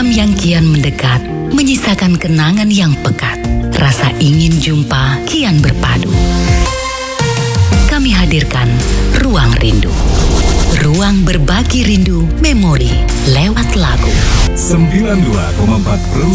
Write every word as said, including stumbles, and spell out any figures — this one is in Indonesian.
Malam yang kian mendekat menyisakan kenangan yang pekat. Rasa ingin jumpa kian berpadu. Kami hadirkan Ruang Rindu. Ruang berbagi rindu memori lewat lagu. sembilan puluh dua koma empat